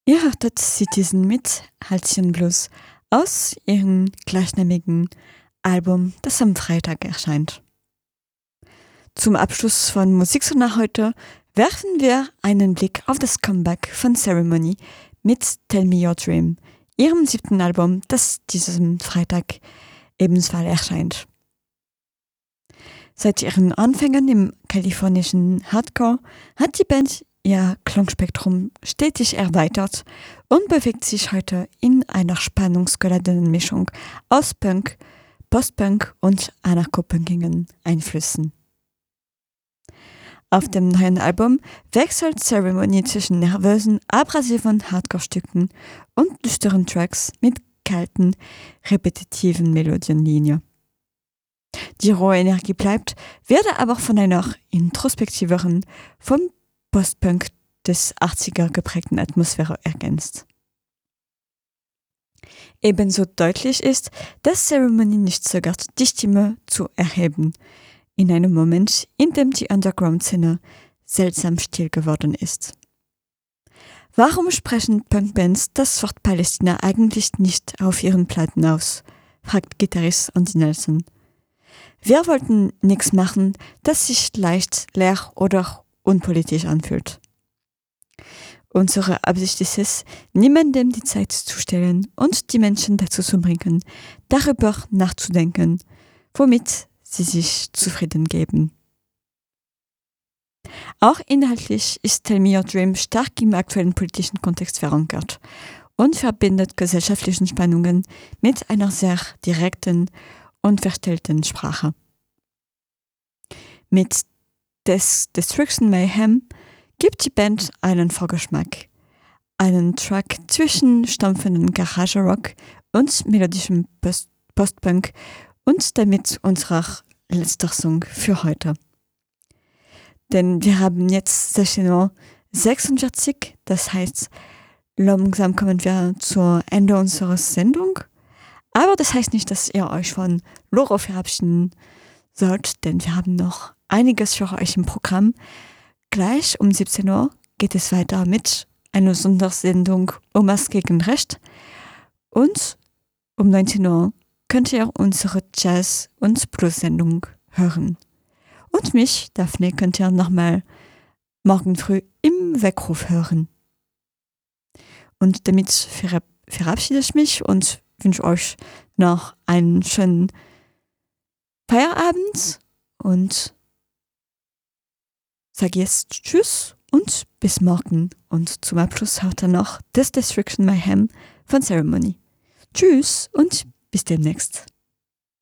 Ihr hörtet Citizen mit Halcyon Blues aus ihrem gleichnamigen Album, das am Freitag erscheint. Zum Abschluss von Musiksonne heute werfen wir einen Blick auf das Comeback von Ceremony mit Tell Me Your Dream, ihrem 7. Album, das diesen Freitag ebenfalls erscheint. Seit ihren Anfängen im kalifornischen Hardcore hat die Band ihr Klangspektrum stetig erweitert und bewegt sich heute in einer spannungsgeladenen Mischung aus Punk, Post-Punk und anarcho-punkigen Einflüssen. Auf dem neuen Album wechselt Ceremony zwischen nervösen, abrasiven Hardcore-Stücken und düsteren Tracks mit kalten, repetitiven Melodienlinien. Die rohe Energie bleibt, werde aber von einer introspektiveren, vom Post-Punk des 80er geprägten Atmosphäre ergänzt. Ebenso deutlich ist, dass Ceremony nicht zögert, die Stimme zu erheben, in einem Moment, in dem die Underground-Szene seltsam still geworden ist. Warum sprechen Punkbands das Wort Palästina eigentlich nicht auf ihren Platten aus? Fragt Gitarrist Andy Nelson. Wir wollten nichts machen, das sich leicht, leer oder unpolitisch anfühlt. Unsere Absicht ist es, niemandem die Zeit zu stellen und die Menschen dazu zu bringen, darüber nachzudenken, womit sie sich zufrieden geben. Auch inhaltlich ist Tell Me Your Dream stark im aktuellen politischen Kontext verankert und verbindet gesellschaftliche Spannungen mit einer sehr direkten und verstellten Sprache. Mit Destruction Mayhem gibt die Band einen Vorgeschmack, einen Track zwischen stampfenden Garage-Rock und melodischem Post-Punk und damit unserer letzter Song für heute. Denn wir haben jetzt 16:46 Uhr, das heißt, langsam kommen wir zum Ende unserer Sendung. Aber das heißt nicht, dass ihr euch von Loro verabschieden sollt, denn wir haben noch einiges für euch im Programm. Gleich um 17 Uhr geht es weiter mit einer Sondersendung Omas gegen Recht. Und um 19 Uhr könnt ihr unsere Jazz- und Blues-Sendung hören. Und mich, Daphne, könnt ihr nochmal morgen früh im Weckruf hören. Und damit verabschiede ich mich und wünsche euch noch einen schönen Feierabend und sage jetzt Tschüss und bis morgen. Und zum Abschluss hört ihr noch das Destruction Mayhem von Ceremony. Tschüss und bis demnächst.